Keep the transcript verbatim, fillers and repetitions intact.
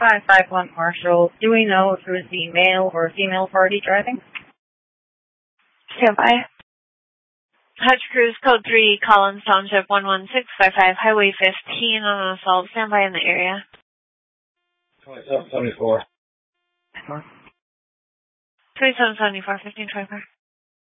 five five one Marshall. Do we know if it was the male or female party driving? Stand by. Hutch Cruise, Code three, Collins Township, one one six five five, Highway fifteen on an assault. Stand by in the area. twenty-seven seventy-four. twenty-seven seventy-four, fifteen twenty-four.